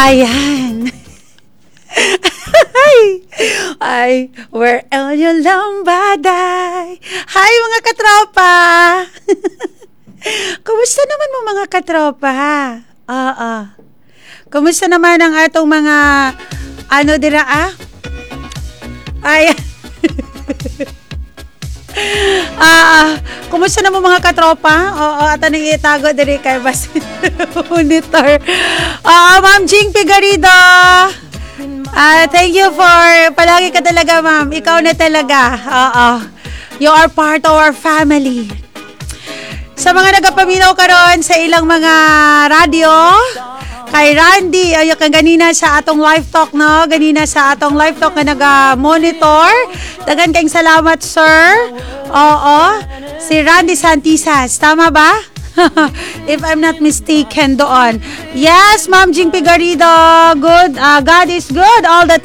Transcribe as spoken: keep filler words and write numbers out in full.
Ayan. Ay, ay, where are you lambaday? Hi mga katropa! Kumusta naman mo mga katropa? Oo. Kumusta naman ang atong mga, ano dira ah? Ay, ah, kumusta naman mga katropa? Oo, at anong itago diri kay Bas Monitor. Ah, Ma'am Jing Pigarido. Ah, thank you for palagi ka talaga, ma'am. Ikaw na talaga. Oo. You are part of our family. Sa mga nagapaminaw karon sa ilang mga radyo, kay Randy, ayo kang ganina sa atong live talk, no? Ganina sa atong live talk na naga-monitor. Dagan kayong salamat, sir. Oo. Si Randy Santisas. Tama ba? If I'm not mistaken doon. Yes, Ma'am Jing Pigarido. Good. Uh, God is good all the